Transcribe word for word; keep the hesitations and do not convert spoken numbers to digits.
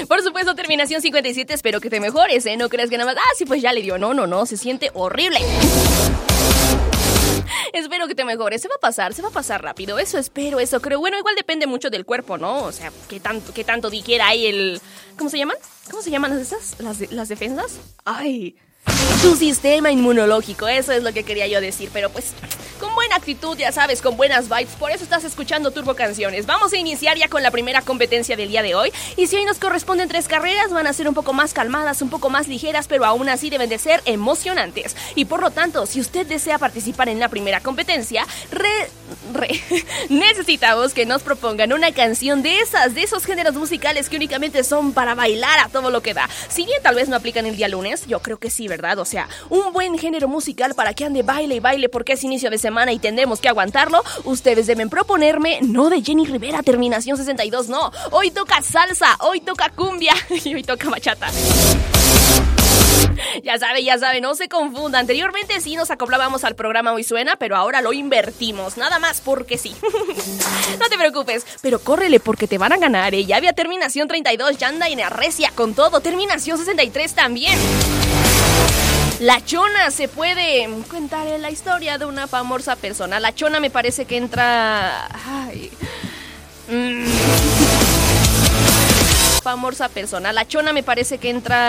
Por supuesto, terminación cincuenta y siete, espero que te mejores, ¿eh? No creas que nada más, ah, sí, pues ya le dio. No, no, no, se siente horrible. Espero que te mejores, se va a pasar, se va a pasar rápido, eso espero, eso creo. Bueno, igual depende mucho del cuerpo, ¿no? O sea, qué tanto, qué tanto digiera ahí el... ¿Cómo se llaman? ¿Cómo se llaman esas? ¿Las, de, las defensas? Ay, tu sistema inmunológico, eso es lo que quería yo decir, pero pues... con buena actitud, ya sabes, con buenas vibes. Por eso estás escuchando Turbo Canciones. Vamos a iniciar ya con la primera competencia del día de hoy. Y si hoy nos corresponden tres carreras, van a ser un poco más calmadas, un poco más ligeras, pero aún así deben de ser emocionantes. Y por lo tanto, si usted desea participar en la primera competencia, re, re, necesitamos que nos propongan una canción de esas, de esos géneros musicales que únicamente son para bailar a todo lo que da. Si bien tal vez no aplican el día lunes, yo creo que sí, ¿verdad? O sea, un buen género musical para que ande baile y baile porque es inicio de semana y tendremos que aguantarlo. Ustedes deben proponerme, no de Jenny Rivera, terminación sesenta y dos, no. Hoy toca salsa, hoy toca cumbia y hoy toca bachata. Ya sabe, ya sabe, no se confunda. Anteriormente sí nos acoplábamos al programa Hoy Suena, pero ahora lo invertimos, nada más porque sí. No te preocupes, pero córrele porque te van a ganar, ¿eh? Ya había terminación treinta y dos, ya anda en arrecia con todo. Terminación sesenta y tres también. La Chona se puede contar la historia de una famosa persona. La Chona me parece que entra... Ay. Mm. Famosa persona. La Chona me parece que entra...